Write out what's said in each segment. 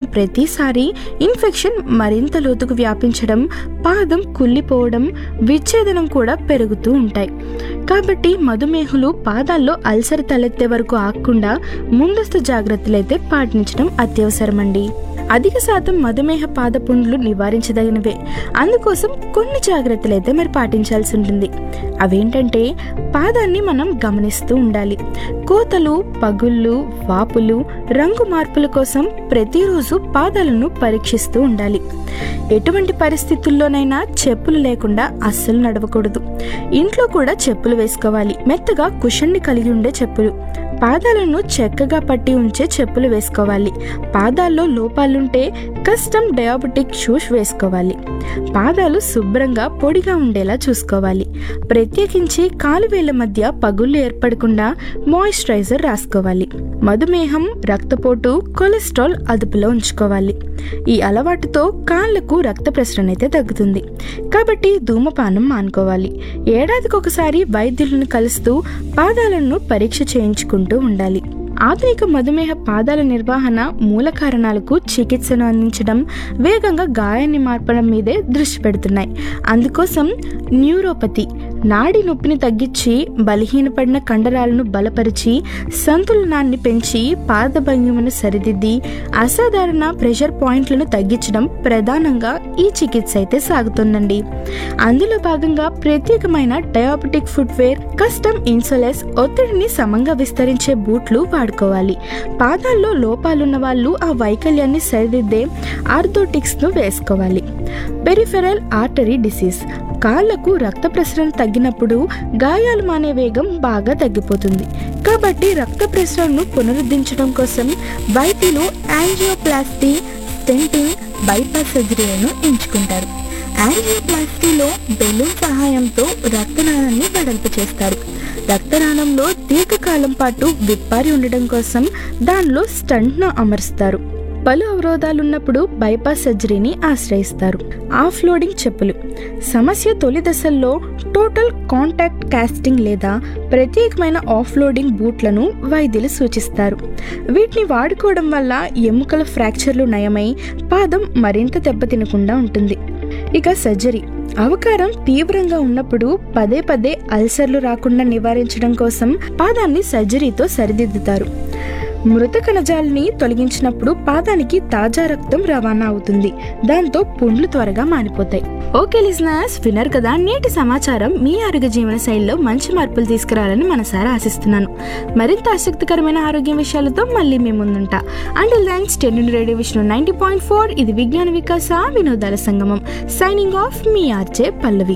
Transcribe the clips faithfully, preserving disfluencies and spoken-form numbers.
ప్రతిసారి ఇన్ఫెక్షన్ మరింత లోతుకు వ్యాపించడం, పాదం కుళ్ళిపోవడం, విచ్ఛేదనం కూడా పెరుగుతూ ఉంటాయి. కాబట్టి మధుమేహులు పాదాల్లో అల్సర్ తలెత్తే వరకు ఆగకుండా ముందస్తు జాగ్రత్తలు అయితే పాటించడం అత్యవసరమండి. అధిక శాతం మధుమేహ పాదపుండ్లు నివారించదగినవే. అందుకోసం కొన్ని జాగ్రత్తలు అయితే మరి పాటించాల్సి ఉంటుంది. అవేంటంటే, పాదాన్ని మనం గమనిస్తూ ఉండాలి. కోతలు, పగుళ్ళు, వాపులు, రంగు మార్పుల కోసం ప్రతిరోజు పాదాలను పరీక్షిస్తూ ఉండాలి. ఎటువంటి పరిస్థితుల్లోనైనా చెప్పులు లేకుండా అస్సలు నడవకూడదు. ఇంట్లో కూడా చెప్పులు వేసుకోవాలి. మెత్తగా కుషన్ని కలిగి ఉండే చెప్పులు. పాదాలను చక్కగా పట్టి ఉంచే చెప్పులు వేసుకోవాలి. పాదాల్లో లోపాలుంటే కస్టమ్ డయాబెటిక్ షూస్ వేసుకోవాలి. పాదాలు శుభ్రంగా పొడిగా ఉండేలా చూసుకోవాలి. ప్రత్యేకించి కాలువేళ్ల మధ్య పగుళ్ళు ఏర్పడకుండా మాయిశ్చరైజర్ రాసుకోవాలి. మధుమేహం, రక్తపోటు, కొలెస్ట్రాల్ అదుపులో ఉంచుకోవాలి. ఈ అలవాటుతో కాళ్లకు రక్త ప్రసరణ అయితే తగ్గుతుంది. కాబట్టి ధూమపానం మానుకోవాలి. ఏడాదికి ఒకసారి వైద్యులను కలుస్తూ పాదాలను పరీక్ష చేయించుకుంటూ ఉండాలి. ఆధునిక మధుమేహ పాదాల నిర్వహణ మూల కారణాలకు చికిత్సను అందించడం, వేగంగా గాయాన్ని మార్పడం మీదే దృష్టి పెడుతున్నాయి. అందుకోసం న్యూరోపతి, నాడి నొప్పిని తగ్గించి బలహీనపడిన కండరాలను బలపరిచి సంతులనాన్ని పెంచి పాద భంగిమను సరిదిద్ది అసాధారణ ప్రెషర్ పాయింట్లను తగ్గించడం ప్రధానంగా ఈ చికిత్స అయితే సాగుతుందండి. అందులో భాగంగా ప్రత్యేకమైన డయాబెటిక్ ఫుట్వేర్, కస్టమ్ ఇన్సోలెస్, ఒత్తిడిని సమంగా విస్తరించే బూట్లు వాడుకోవాలి. పాదాల్లో లోపాలున్న వాళ్ళు ఆ వైకల్యాన్ని సరిదిద్దే ఆర్థోటిక్స్ ను వేసుకోవాలి. పెరిఫెరల్ ఆర్టరీ డిసీజ్, కాళ్లకు రక్త ప్రసరణ తగ్గినప్పుడు గాయాలు మానే వేగం బాగా తగ్గిపోతుంది. కాబట్టి రక్త ప్రసరణను పునరుద్ధరించడం కోసం వైద్యులు యాంజియోప్లాస్టీ, స్టెంటింగ్, బైపాస్ సర్జరీలను ఎంచుకుంటారు. యాంజియోప్లాస్టీలో బెలూన్ సహాయంతో రక్తనాళాన్ని వెడల్పు చేస్తారు. రక్తనాళంలో దీర్ఘకాలం పాటు విప్పారి ఉండడం కోసం దానిలో స్టంట్ను అమరుస్తారు. పలు అవరోధాలున్నప్పుడు బైపాస్ సర్జరీని ఆశ్రయిస్తారు. ఆఫ్ లోడింగ్ చెప్పులు, సమస్య తొలి దశల్లో టోటల్ కాంటాక్ట్ కాస్టింగ్ లేదా ప్రత్యేకమైన ఆఫ్ లోడింగ్ బూట్లను వైద్యులు సూచిస్తారు. వీటిని వాడుకోవడం వల్ల ఎముకల ఫ్రాక్చర్లు నయమై పాదం మరింత దెబ్బతినకుండా ఉంటుంది. ఇక సర్జరీ, అవకారం తీవ్రంగా ఉన్నప్పుడు పదే పదే అల్సర్లు రాకుండా నివారించడం కోసం పాదాన్ని సర్జరీతో సరిదిద్దుతారు. మృత కణజాలని తొలగించినప్పుడు పాదానికి తాజా రక్తం రవాణా అవుతుంది. దాంతో పుండ్లు త్వరగా మానిపోతాయి. ఓకే లిజనర్స్, విన్నారు కదా, నేటి సమాచారం మీ ఆరోగ్య జీవన శైలిలో మంచి మార్పులు తీసుకురావాలని మనసారా ఆశిస్తున్నాను. మరింత ఆసక్తికరమైన ఆరోగ్య విషయాలతో మళ్ళీ మీ ముందుంటా. Until then stay tuned radio Vishnu ninety point four. ఇది విజ్ఞాన వికాస వినోదాల సంగమం. సైనింగ్ ఆఫ్, మీ ఆర్జే పల్లవి.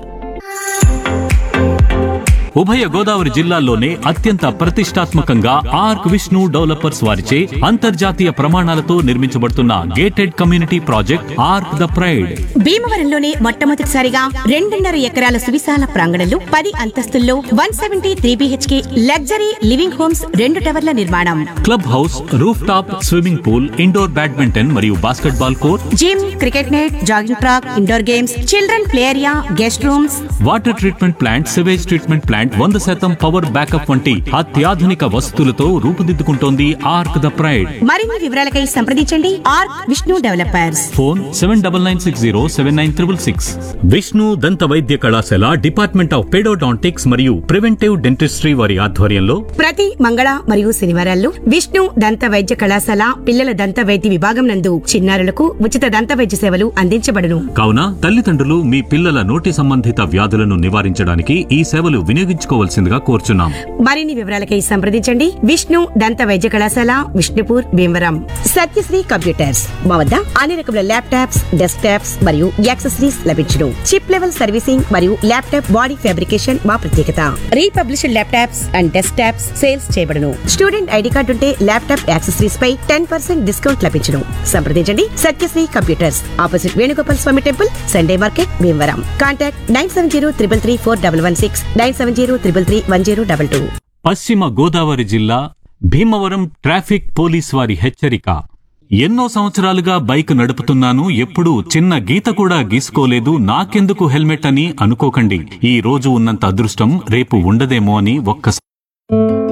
ఉభయ గోదావరి జిల్లాల్లోనే అత్యంత ప్రతిష్టాత్మకంగా ఆర్క్ విష్ణు డెవలపర్స్ వారిచే అంతర్జాతీయ ప్రమాణాలతో నిర్మించబడుతున్న gated community project arc the pride. భీమవరంలోనే మొట్టమొదటిసారిగా రెండున్నర ఎకరాల సువిశాల ప్రాంగణంలో పది అంతస్తుల్లో one seventy three BHK luxury living homes, రెండు టవర్ల నిర్మాణం, club house, roof top swimming pool, indoor badminton మరియు basket ball court, gym, cricket net, jogging track, indoor games, children play area, guest rooms, water treatment plant, sewage treatment plant, వంద శాతం power backup వంటి అత్యాధునిక వసతులతో రూపుదిద్దుకుంటోంది arc the pride. మరిన్ని వివరాలకై సంప్రదించండి arc Vishnu developers. Phone seven double nine six zero seven nine triple six. Vishnu దంత వైద్య కళాశాల డిపార్ట్మెంట్ ఆఫ్ పెడోడాంటిక్స్ మరియు ప్రివెంటివ్ డెంటిస్ట్రీ వారి ఆధ్వర్యంలో ప్రతి మంగళ మరియు శనివారాల్లో విష్ణు దంత వైద్య కళాశాల పిల్లల దంత వైద్య విభాగం నందు చిన్నారులకు ఉచిత దంత వైద్య సేవలు అందించబడును. కావున తల్లిదండ్రులు మీ పిల్లల నోటి సంబంధిత వ్యాధులను నివారించడానికి ఈ సేవలు వినియోగించుకోవాల్సిందిగా కోరుచున్నాం. మరిన్ని వివరాలకై సంప్రదించండి విష్ణు దంత వైద్య కళాశాల, విష్ణుపూర్, భీమవరం. సత్యశ్రీ కంప్యూటర్స్ మా వద్ద అన్ని రకముల ల్యాప్టాప్స్, డెస్క్ టాప్స్ మరియు యాక్సెసరీస్ లభించును. చిప్ లెవెల్ సర్వీసింగ్ మరియు ల్యాప్టాప్ బాడీ ఫ్యాబ్రికేషన్ మా ప్రత్యేకత. Republished laptops and desk tops sales చేయబడును. స్టూడెంట్ ఐడి కార్డు ఉంటే ల్యాప్టాప్ యాక్సెసరీస్ పై టెన్ పర్సెంట్ డిస్కౌంట్ లభించును. సంప్రదించండి సత్యశ్రీ కంప్యూటర్స్, ఆపోజిట్ వేణుగోపాల్ స్వామి temple, Sunday market, Bhimavaram. Contact nine seven zero triple three four double one six, nine seven zero triple three one zero double two. పశ్చిమ గోదావరి జిల్లా Bhimavaram traffic police వారి హెచ్చరిక. ఎన్నో సంవత్సరాలుగా bike నడుపుతున్నాను, ఎప్పుడూ చిన్న గీత కూడా గీసుకోలేదు, నాకెందుకు హెల్మెట్ అని అనుకోకండి. ఈ రోజు ఉన్నంత అదృష్టం రేపు ఉండదేమో అని ఒక్కసారి